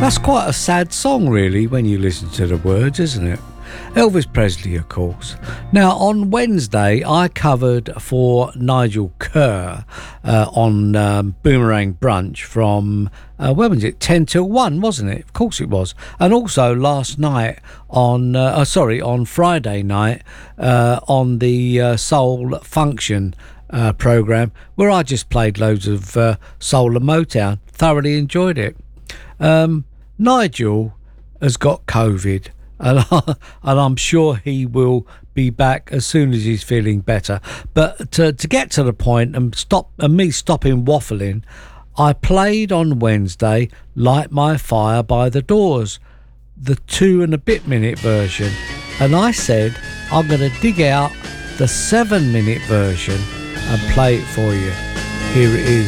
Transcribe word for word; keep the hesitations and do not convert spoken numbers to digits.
That's quite a sad song, really, when you listen to the words, isn't it? Elvis Presley, of course. Now, on Wednesday, I covered for Nigel Kerr uh, on um, Boomerang Brunch from, uh, when was it? ten till one, wasn't it? Of course it was. And also last night on, uh, oh, sorry, on Friday night uh, on the uh, Soul Function uh, programme, where I just played loads of uh, soul and Motown. Thoroughly enjoyed it. Um, Nigel has got COVID. And, I, and I'm sure he will be back as soon as he's feeling better. But to, to get to the point and stop and me stopping waffling, I played on Wednesday Light My Fire by The Doors, the two and a bit minute version. And I said I'm going to dig out the seven minute version and play it for you. Here it is.